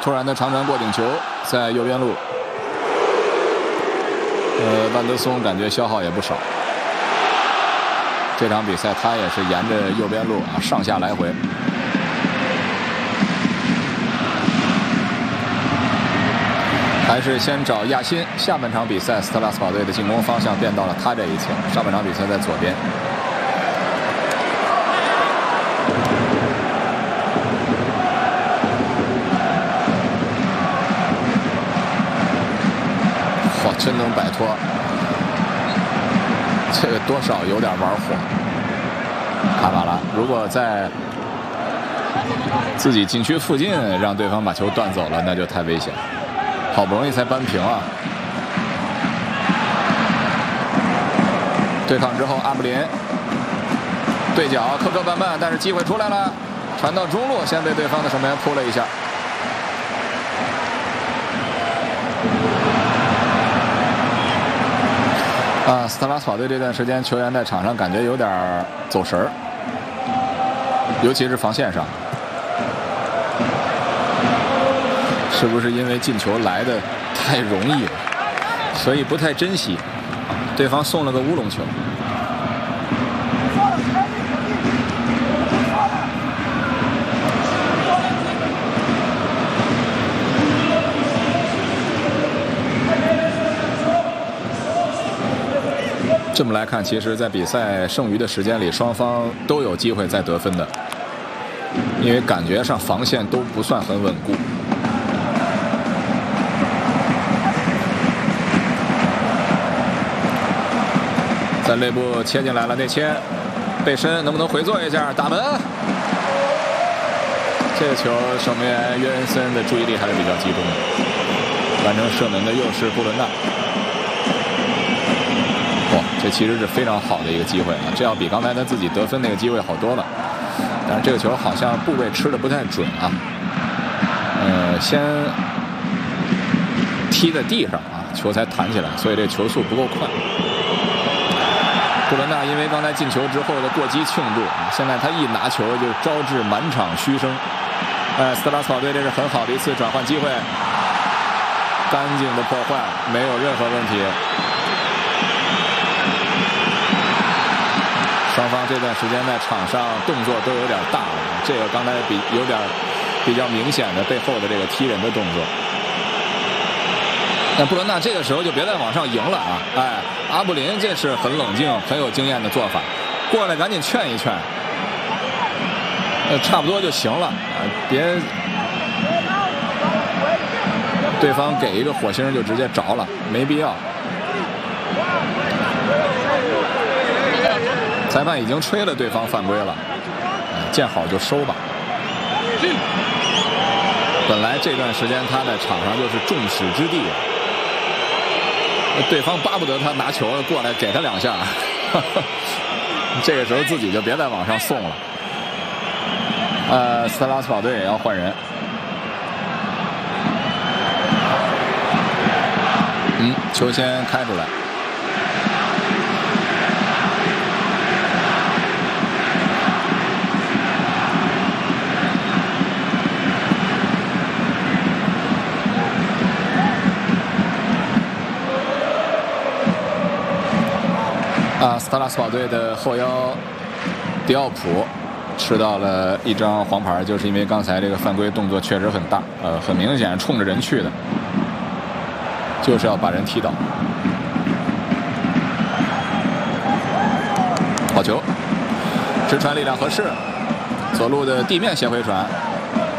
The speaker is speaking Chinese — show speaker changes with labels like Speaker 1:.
Speaker 1: 突然的长传过顶球在右边路，万德松感觉消耗也不少。这场比赛他也是沿着右边路啊上下来回。还是先找亚辛。下半场比赛，斯特拉斯堡队的进攻方向变到了他这一侧。上半场比赛在左边。哇，真能摆脱！这个多少有点玩火。卡马拉如果在自己禁区附近让对方把球断走了，那就太危险。好不容易才扳平啊！对抗之后，阿布林对角磕磕绊绊，但是机会出来了，传到中路，先被对方的守门员扑了一下。斯特拉斯堡队这段时间球员在场上感觉有点走神儿，尤其是防线上。是不是因为进球来的太容易了，所以不太珍惜？对方送了个乌龙球。这么来看，其实在比赛剩余的时间里，双方都有机会再得分的，因为感觉上防线都不算很稳固。在内部切进来了，内切背身能不能回做一下打门？这个球守门员约恩森的注意力还是比较集中的，完成射门的又是布伦纳。哇，这其实是非常好的一个机会啊！这要比刚才他自己得分那个机会好多了。但是这个球好像部位吃的不太准啊。先踢在地上啊，球才弹起来，所以这球速不够快。布伦纳因为刚才进球之后的过激庆祝，现在他一拿球就招致满场嘘声。斯特拉斯堡队这是很好的一次转换机会，干净的破坏，没有任何问题。双方这段时间在场上动作都有点大了，这个刚才有点比较明显的背后的这个踢人的动作。那布伦纳这个时候就别再往上迎了啊！阿布林这是很冷静、很有经验的做法，过来赶紧劝一劝，差不多就行了啊！别对方给一个火星就直接着了，没必要。裁判已经吹了对方犯规了，见好就收吧。本来这段时间他在场上就是众矢之的。对方巴不得他拿球过来给他两下，这个时候自己就别再往上送了。斯特拉斯堡队也要换人。球先开出来。斯特拉斯堡队的后腰迪奥普吃到了一张黄牌，就是因为刚才这个犯规动作确实很大，很明显冲着人去的，就是要把人踢倒。好球，直传力量合适，左路的地面斜回传。